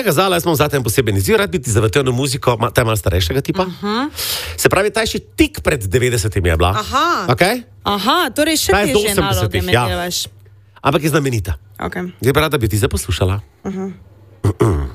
Glej, Gazala, jaz imam za tem poseben izziv, rad bi ti zavrtel na muziko, ta je malo starejšega tipa. Se pravi, ta je še tik pred 90-imi je bila. Okay? Aha, torej še Ta je do težje naloge 80-ih, me ja. delaš. Ampak je znamenita. Okay. Zdaj pa rada bi ti zaposlušala.